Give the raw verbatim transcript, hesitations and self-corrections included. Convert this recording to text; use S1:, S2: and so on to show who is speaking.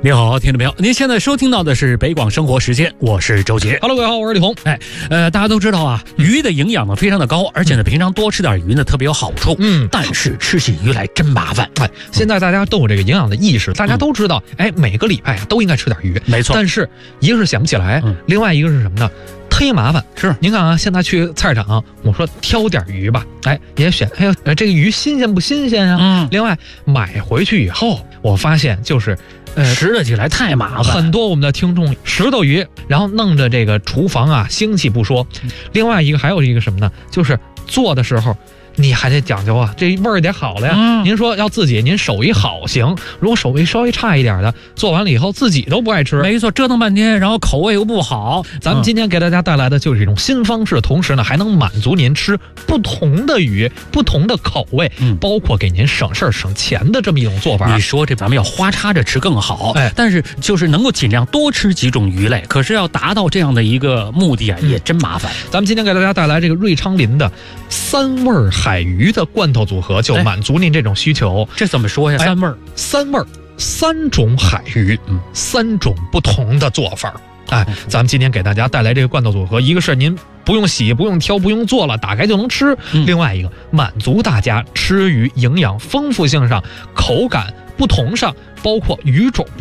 S1: 你好，听众朋友，您现在收听到的是北广生活时间，我是周杰。
S2: Hello， 各位好，我是李红。
S1: 哎，呃，大家都知道啊，鱼的营养呢非常的高，而且呢，平常多吃点鱼呢特别有好处。嗯，但是吃起鱼来真麻烦。
S2: 哎，现在大家都有这个营养的意识，大家都知道，哎，每个礼拜啊都应该吃点鱼。
S1: 没错，
S2: 但是一个是想不起来，嗯、另外一个是什么呢？忒麻烦。
S1: 是，
S2: 您看啊，现在去菜市场，我说挑点鱼吧，哎，也选，哎呦，这个鱼新鲜不新鲜啊？嗯。另外买回去以后，我发现就是。
S1: 呃，拾得起来太麻烦，
S2: 很多我们的听众拾到鱼，然后弄着这个厨房啊腥气不说，另外一个还有一个什么呢？就是做的时候你还得讲究啊，这味儿得好了呀。嗯、您说要自己，您手艺好行，如果手艺稍微差一点的，做完了以后自己都不爱吃。
S1: 没错，折腾半天，然后口味又不好。
S2: 咱们今天给大家带来的就是一种新方式，同时呢还能满足您吃不同的鱼、不同的口味，嗯、包括给您省事儿省钱的这么一种做法。
S1: 你说这咱们要花插着吃更好，哎，但是就是能够尽量多吃几种鱼类，可是要达到这样的一个目的啊，嗯、也真麻烦。
S2: 咱们今天给大家带来这个瑞昌林的三味儿海鱼的罐头组合，就满足您这种需求。
S1: 这怎么说呀？三味儿，
S2: 三味儿，三种海鱼，嗯，三种不同的做法。哎，咱们今天给大家带来这个罐头组合，一个是您不用洗、不用挑、不用做了，打开就能吃；嗯、另外一个满足大家吃鱼营养丰富性上、口感不同上，包括鱼种不